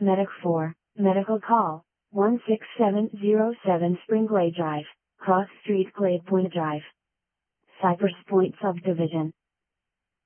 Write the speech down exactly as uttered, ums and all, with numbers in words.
Medic four, Medical Call, one six seven zero seven Spring Glade Drive, Cross Street Glade Point Drive. Cypress Point Subdivision.